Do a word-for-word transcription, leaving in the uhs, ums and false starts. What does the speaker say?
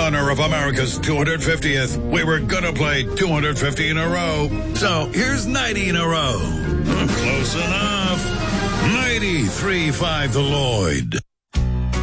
honor of America's two hundred fiftieth, we were gonna play two hundred fifty in a row. So here's ninety in a row. Close enough. ninety-three point five The Lloyd.